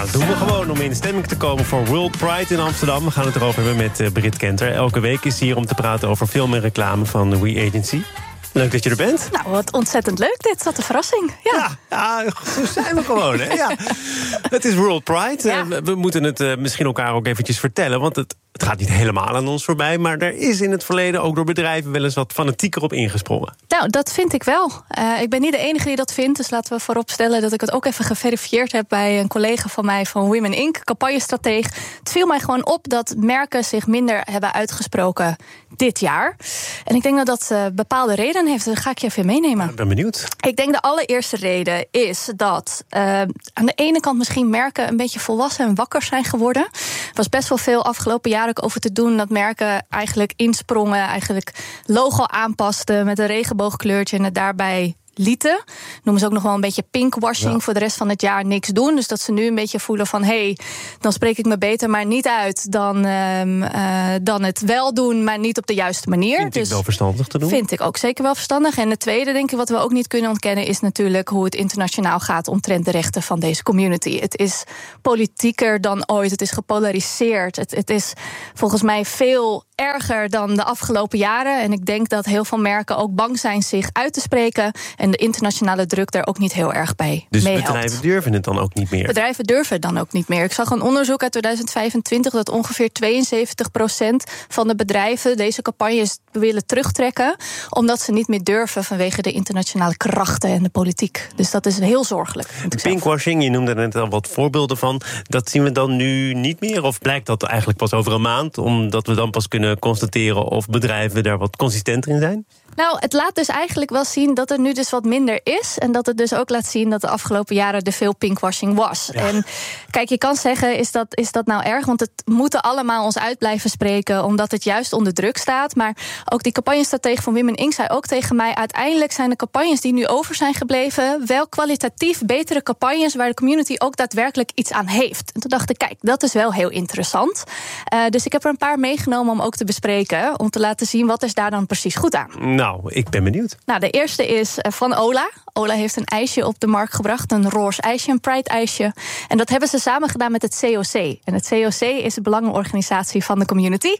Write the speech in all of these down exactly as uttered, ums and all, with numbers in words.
doen we gewoon om in stemming te komen voor World Pride in Amsterdam. We gaan het erover hebben met uh, Brit Kenter. Elke week is ze hier om te praten over film en reclame van de We Agency. Leuk dat je er bent. Nou, wat ontzettend leuk dit. Wat een verrassing. Ja, ja, ja zo zijn we gewoon. Hè? Ja. Het is World Pride. Ja. Uh, we moeten het uh, misschien elkaar ook eventjes vertellen, want het, het gaat niet helemaal aan ons voorbij, maar er is in het verleden ook door bedrijven wel eens wat fanatieker op ingesprongen. Nou, dat vind ik wel. Uh, ik ben niet de enige die dat vindt, dus laten we vooropstellen dat ik het ook even geverifieerd heb bij een collega van mij van Women Incorporated, campagnestratege. Het viel mij gewoon op dat merken zich minder hebben uitgesproken dit jaar. En ik denk dat dat uh, bepaalde redenen heeft. Dat ga ik je even meenemen. Ik ben benieuwd. Ik denk de allereerste reden is dat uh, aan de ene kant misschien merken een beetje volwassen en wakker zijn geworden. Er was best wel veel afgelopen jaren over te doen dat merken eigenlijk insprongen, eigenlijk logo aanpasten met een regenboogkleurtje en het daarbij lieten. Noemen ze ook nog wel een beetje pinkwashing. Ja. Voor de rest van het jaar niks doen. Dus dat ze nu een beetje voelen van, hé, hey, dan spreek ik me beter maar niet uit dan, um, uh, dan het wel doen, maar niet op de juiste manier. Vind dus ik wel verstandig te doen. Vind ik ook zeker wel verstandig. En het tweede, denk ik, wat we ook niet kunnen ontkennen, is natuurlijk hoe het internationaal gaat omtrent de rechten van deze community. Het is politieker dan ooit. Het is gepolariseerd. Het, het is volgens mij veel erger dan de afgelopen jaren. En ik denk dat heel veel merken ook bang zijn zich uit te spreken. En de internationale druk daar ook niet heel erg bij dus meehelpt. Dus bedrijven durven het dan ook niet meer? Bedrijven durven het dan ook niet meer. Ik zag een onderzoek uit tweeduizend vijfentwintig dat ongeveer tweeënzeventig procent van de bedrijven deze campagnes willen terugtrekken, omdat ze niet meer durven vanwege de internationale krachten en de politiek. Dus dat is heel zorgelijk. Pinkwashing, je noemde er net al wat voorbeelden van. Dat zien we dan nu niet meer? Of blijkt dat eigenlijk pas over een maand, omdat we dan pas kunnen constateren of bedrijven daar wat consistenter in zijn? Nou, het laat dus eigenlijk wel zien dat er nu dus wat minder is. En dat het dus ook laat zien dat de afgelopen jaren er veel pinkwashing was. Ja. En kijk, je kan zeggen, is dat, is dat nou erg? Want het moeten allemaal ons uit blijven spreken, omdat het juist onder druk staat. Maar ook die campagnestratege van Women Incorporated zei ook tegen mij, uiteindelijk zijn de campagnes die nu over zijn gebleven wel kwalitatief betere campagnes waar de community ook daadwerkelijk iets aan heeft. En toen dacht ik, kijk, dat is wel heel interessant. Uh, dus ik heb er een paar meegenomen om ook te bespreken, om te laten zien wat is daar dan precies goed aan. Nou, ik ben benieuwd. Nou, de eerste is van Ola. Ola heeft een ijsje op de markt gebracht, een roze ijsje, een Pride-ijsje. En dat hebben ze samen gedaan met het C O C. En het C O C is de belangenorganisatie van de community.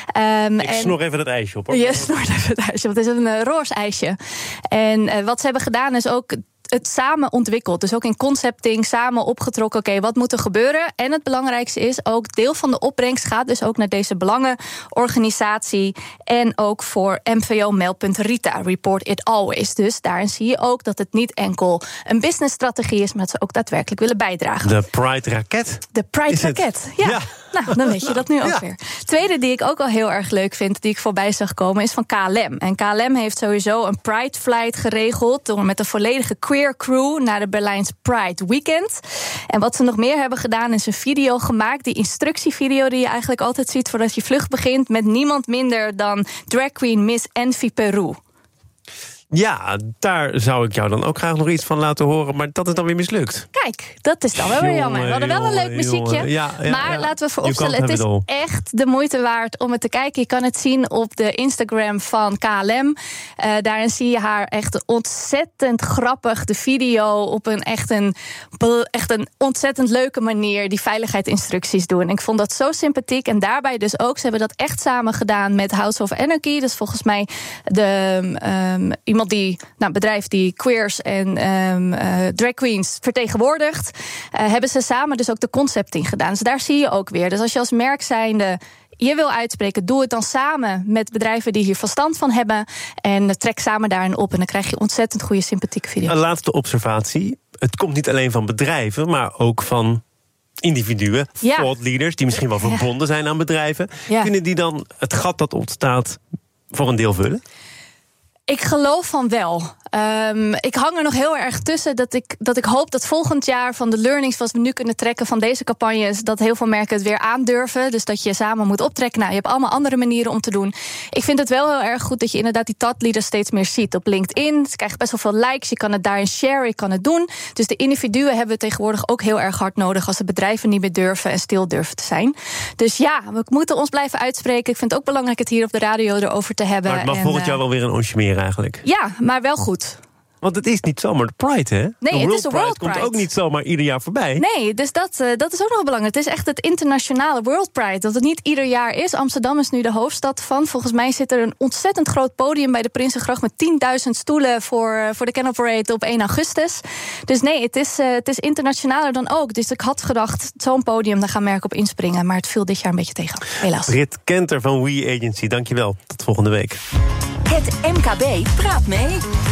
Um, ik en... snor even het ijsje op, hoor. Je snort even het ijsje, want het is een uh, roze ijsje. En uh, wat ze hebben gedaan is ook het samen ontwikkeld. Dus ook in concepting, samen opgetrokken, oké, okay, wat moet er gebeuren? En het belangrijkste is ook, deel van de opbrengst gaat dus ook naar deze belangenorganisatie en ook voor M V O Meldpunt Rita, Report It Always. Dus daarin zie je ook dat het niet enkel een businessstrategie is, maar dat ze ook daadwerkelijk willen bijdragen. De Pride Raket? De Pride Raket, ja. ja. Nou, dan weet je dat nu ook ja. weer. Tweede die ik ook wel heel erg leuk vind, die ik voorbij zag komen, is van K L M. En K L M heeft sowieso een Pride Flight geregeld door met een volledige queer crew naar de Berlijns Pride Weekend. En wat ze nog meer hebben gedaan, is een video gemaakt, die instructievideo die je eigenlijk altijd ziet voordat je vlucht begint, met niemand minder dan drag queen Miss Envy Peru. Ja, daar zou ik jou dan ook graag nog iets van laten horen, maar dat is dan weer mislukt. Kijk, dat is dan wel weer jammer. We hadden wel een leuk muziekje. Ja, ja, maar ja. laten we vooropstellen, het is it echt de moeite waard om het te kijken. Je kan het zien op de Instagram van K L M. Uh, daarin zie je haar echt ontzettend grappig, de video op een echt een, echt een ontzettend leuke manier die veiligheidsinstructies doen. En ik vond dat zo sympathiek. En daarbij dus ook, ze hebben dat echt samen gedaan met House of Anarchy. Dat is volgens mij de um, iemand die, nou, bedrijf die queers en um, uh, drag queens vertegenwoordigt, uh, hebben ze samen dus ook de concepting gedaan. Dus daar zie je ook weer. Dus als je als merk zijnde je wil uitspreken, doe het dan samen met bedrijven die hier verstand van hebben en trek samen daarin op en dan krijg je ontzettend goede sympathieke video's. Een laatste observatie. Het komt niet alleen van bedrijven, maar ook van individuen, ja. thought leaders, die misschien wel verbonden zijn aan bedrijven. Ja. Kunnen die dan het gat dat ontstaat voor een deel vullen? Ik geloof van wel. Um, ik hang er nog heel erg tussen dat ik, dat ik hoop dat volgend jaar van de learnings wat we nu kunnen trekken van deze campagnes, dat heel veel merken het weer aandurven. Dus dat je samen moet optrekken. Nou, je hebt allemaal andere manieren om te doen. Ik vind het wel heel erg goed dat je inderdaad die thought leaders steeds meer ziet op LinkedIn. Ze krijgen best wel veel likes. Je kan het daarin sharen, je kan het doen. Dus de individuen hebben we tegenwoordig ook heel erg hard nodig als de bedrijven niet meer durven en stil durven te zijn. Dus ja, we moeten ons blijven uitspreken. Ik vind het ook belangrijk het hier op de radio erover te hebben. Maar het mag en, volgend uh, jaar wel weer een onsje meer eigenlijk. Ja, maar wel goed. Want het is niet zomaar de Pride, hè? Nee, het is de World Pride. komt ook niet zomaar ieder jaar voorbij. Nee, dus dat, uh, dat is ook nog belangrijk. Het is echt het internationale World Pride. Dat het niet ieder jaar is. Amsterdam is nu de hoofdstad van. Volgens mij zit er een ontzettend groot podium bij de Prinsengracht met tienduizend stoelen voor, uh, voor de Canal Parade op één augustus. Dus nee, het is, uh, het is internationaler dan ook. Dus ik had gedacht, zo'n podium, daar gaan merken op inspringen. Maar het viel dit jaar een beetje tegen, helaas. Rit Kenter van We Agency, dankjewel. Tot volgende week. Het M K B praat mee.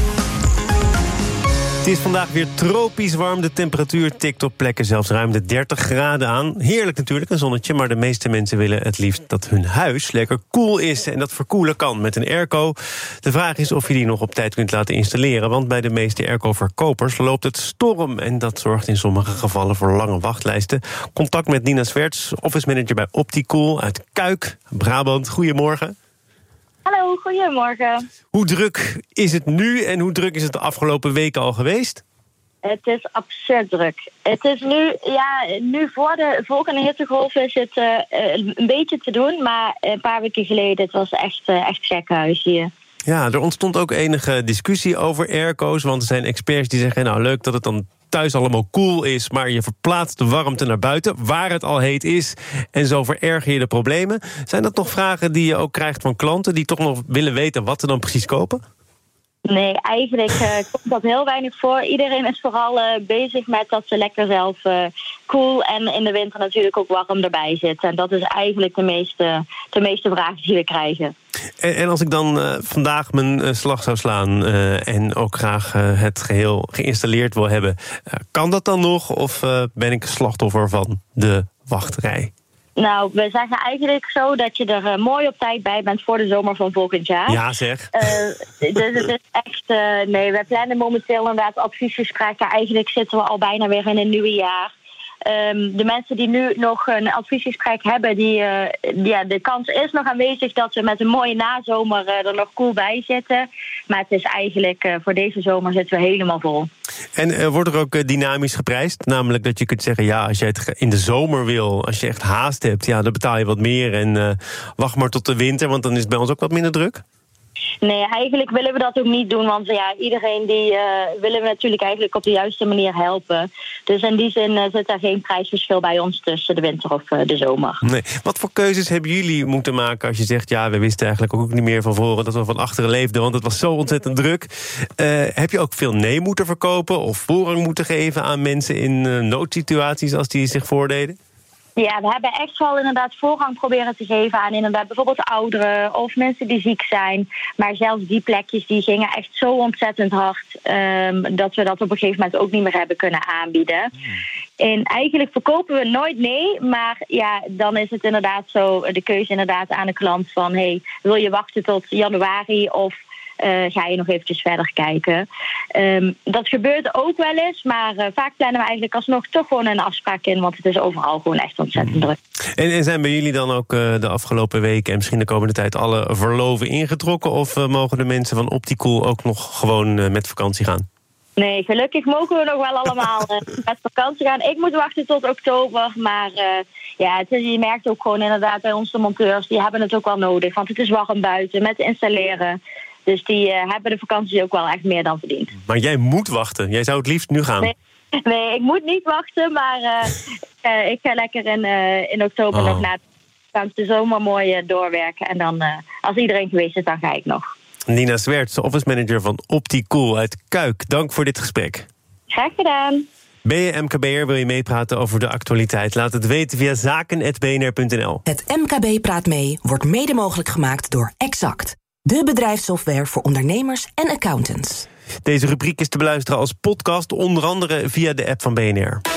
Het is vandaag weer tropisch warm. De temperatuur tikt op plekken zelfs ruim de dertig graden aan. Heerlijk natuurlijk, een zonnetje. Maar de meeste mensen willen het liefst dat hun huis lekker koel is. En dat verkoelen kan met een airco. De vraag is of je die nog op tijd kunt laten installeren. Want bij de meeste airco-verkopers loopt het storm. En dat zorgt in sommige gevallen voor lange wachtlijsten. Contact met Nina Swerts, office manager bij Opticool uit Kuik, Brabant. Goedemorgen. Hallo, goedemorgen. Hoe druk is het nu en hoe druk is het de afgelopen weken al geweest? Het is absurd druk. Het is nu, ja, nu voor de volgende hittegolf is het uh, een beetje te doen. Maar een paar weken geleden, het was echt, uh, echt gek huis hier. Ja, er ontstond ook enige discussie over airco's. Want er zijn experts die zeggen, nou leuk dat het dan thuis allemaal koel is, maar je verplaatst de warmte naar buiten, waar het al heet is, en zo vererger je de problemen. Zijn dat nog vragen die je ook krijgt van klanten die toch nog willen weten wat ze dan precies kopen? Nee, eigenlijk uh, komt dat heel weinig voor. Iedereen is vooral uh, bezig met dat ze lekker zelf uh, koel en in de winter natuurlijk ook warm erbij zitten. En dat is eigenlijk de meeste, de meeste vragen die we krijgen. En, en als ik dan uh, vandaag mijn uh, slag zou slaan uh, en ook graag uh, het geheel geïnstalleerd wil hebben, uh, kan dat dan nog of uh, ben ik slachtoffer van de wachtrij? Nou, we zeggen eigenlijk zo dat je er uh, mooi op tijd bij bent voor de zomer van volgend jaar. Ja, zeg. Uh, dus het is echt, uh, nee, we plannen momenteel inderdaad adviesgesprekken. Eigenlijk zitten we al bijna weer in een nieuwe jaar. Um, de mensen die nu nog een adviesgesprek hebben, die, uh, ja, de kans is nog aanwezig dat we met een mooie nazomer uh, er nog cool bij zitten. Maar het is eigenlijk, uh, voor deze zomer zitten we helemaal vol. En uh, wordt er ook uh, dynamisch geprijsd? Namelijk dat je kunt zeggen, ja, als je het in de zomer wil, als je echt haast hebt, ja, dan betaal je wat meer en uh, wacht maar tot de winter, want dan is het bij ons ook wat minder druk. Nee, eigenlijk willen we dat ook niet doen. Want ja, iedereen die uh, willen we natuurlijk eigenlijk op de juiste manier helpen. Dus in die zin uh, zit daar geen prijsverschil bij ons tussen de winter of uh, de zomer. Nee. Wat voor keuzes hebben jullie moeten maken als je zegt, ja, we wisten eigenlijk ook niet meer van voren dat we van achteren leefden, want het was zo ontzettend druk. Uh, heb je ook veel nee moeten verkopen of voorrang moeten geven aan mensen in uh, noodsituaties als die zich voordeden? Ja, we hebben echt wel inderdaad voorrang proberen te geven aan inderdaad bijvoorbeeld ouderen of mensen die ziek zijn. Maar zelfs die plekjes die gingen echt zo ontzettend hard um, dat we dat op een gegeven moment ook niet meer hebben kunnen aanbieden. En eigenlijk verkopen we nooit nee, maar ja, dan is het inderdaad zo de keuze inderdaad aan de klant van, hey, wil je wachten tot januari of Uh, ga je nog eventjes verder kijken. Um, dat gebeurt ook wel eens, maar uh, vaak plannen we eigenlijk alsnog toch gewoon een afspraak in, want het is overal gewoon echt ontzettend druk. En, en zijn bij jullie dan ook uh, de afgelopen weken en misschien de komende tijd alle verloven ingetrokken, of uh, mogen de mensen van Opticool ook nog gewoon uh, met vakantie gaan? Nee, gelukkig mogen we nog wel allemaal uh, met vakantie gaan. Ik moet wachten tot oktober, maar uh, ja, het is, je merkt ook gewoon inderdaad bij onze monteurs, die hebben het ook wel nodig, want het is warm buiten met installeren. Dus die uh, hebben de vakantie ook wel echt meer dan verdiend. Maar jij moet wachten. Jij zou het liefst nu gaan. Nee, nee ik moet niet wachten. Maar uh, uh, ik ga lekker in, uh, in oktober oh. nog na de zomer mooi uh, doorwerken. En dan, uh, als iedereen geweest is, dan ga ik nog. Nina Swerts, office manager van Opticool uit Kuik. Dank voor dit gesprek. Graag gedaan. Ben je M K B'er, wil je meepraten over de actualiteit? Laat het weten via zaken punt b n r punt n l. Het M K B praat mee wordt mede mogelijk gemaakt door Exact, de bedrijfssoftware voor ondernemers en accountants. Deze rubriek is te beluisteren als podcast, onder andere via de app van B N R.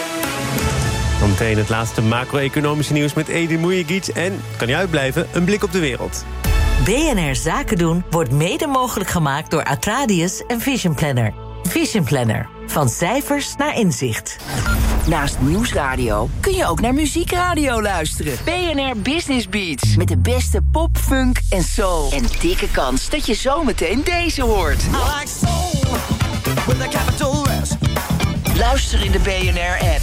Dan meteen het laatste macro-economische nieuws met Edin Mujegic en, kan niet uitblijven, een blik op de wereld. B N R Zaken doen wordt mede mogelijk gemaakt door Atradius en Vision Planner. Vision Planner. Van cijfers naar inzicht. Naast Nieuwsradio kun je ook naar muziekradio luisteren. B N R Business Beats. Met de beste pop, funk en soul. En dikke kans dat je zometeen deze hoort. I like soul with a capital S. Luister in de B N R-app.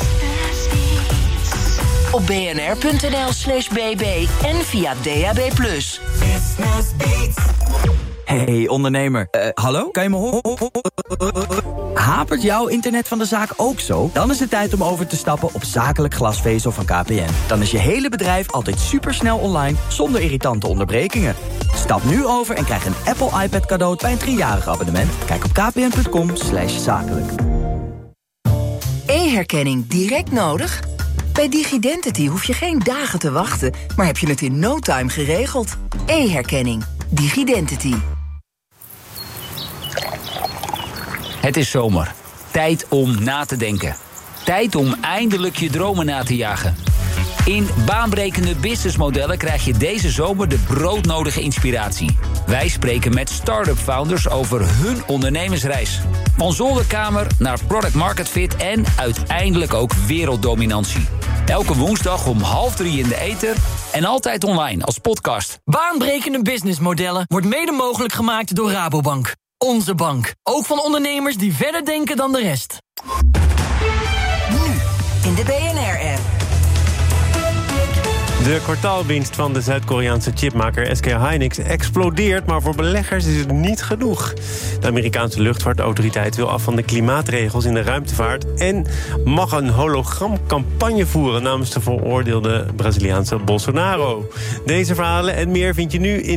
Op bnr.nl slash bb en via D A B plus. Business Beats. Hey ondernemer, uh, hallo? Kan je me horen? Hapert jouw internet van de zaak ook zo? Dan is het tijd om over te stappen op zakelijk glasvezel van K P N. Dan is je hele bedrijf altijd supersnel online, zonder irritante onderbrekingen. Stap nu over en krijg een Apple iPad cadeau bij een driejarig abonnement. Kijk op kpn.com slash zakelijk. E-herkenning direct nodig? Bij DigiDentity hoef je geen dagen te wachten, maar heb je het in no time geregeld. E-herkenning. DigiDentity. Het is zomer. Tijd om na te denken. Tijd om eindelijk je dromen na te jagen. In baanbrekende businessmodellen krijg je deze zomer de broodnodige inspiratie. Wij spreken met start-up founders over hun ondernemersreis. Van zolderkamer naar product market fit en uiteindelijk ook werelddominantie. Elke woensdag om half drie in de ether en altijd online als podcast. Baanbrekende businessmodellen wordt mede mogelijk gemaakt door Rabobank. Onze bank. Ook van ondernemers die verder denken dan de rest. Nu in de B N R-app. De kwartaalwinst van de Zuid-Koreaanse chipmaker S K Hynix explodeert, maar voor beleggers is het niet genoeg. De Amerikaanse luchtvaartautoriteit wil af van de klimaatregels in de ruimtevaart en mag een hologramcampagne voeren namens de veroordeelde Braziliaanse Bolsonaro. Deze verhalen en meer vind je nu in